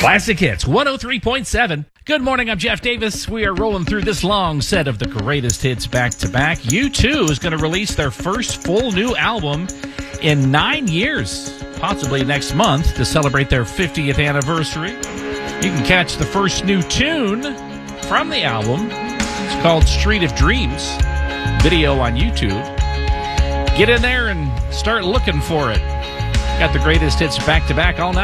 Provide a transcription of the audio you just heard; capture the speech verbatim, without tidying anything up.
Classic Hits, one oh three point seven. Good morning, I'm Jeff Davis. We are rolling through this long set of the greatest hits back-to-back. U two is going to release their first full new album in nine years, possibly next month, to celebrate their fiftieth anniversary. You can catch the first new tune from the album. It's called Street of Dreams. Video on YouTube. Get in there and start looking for it. Got the greatest hits back-to-back all night.